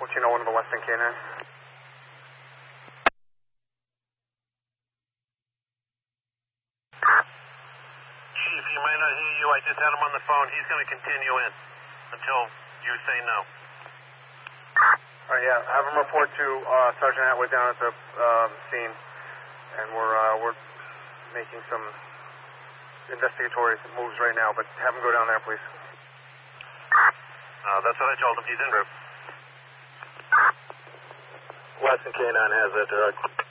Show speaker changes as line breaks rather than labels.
let you know one of the Weston K9.
Chief, he might not hear you. I just had him on the phone. He's going to continue in until you say no.
All right, yeah. Have him report to Sergeant Atwood down at the scene, and we're making some investigatory moves right now. But have him go down there, please.
That's what I told him. He's en route.
Weston K9 has it.